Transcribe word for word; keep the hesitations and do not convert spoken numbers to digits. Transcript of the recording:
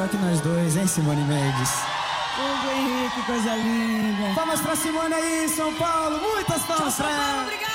que nós dois, hein, Simone Mendes? Hugo Henrique, coisa linda. Palmas pra Simone aí, São Paulo. Muitas palmas pra ela. Obrigada.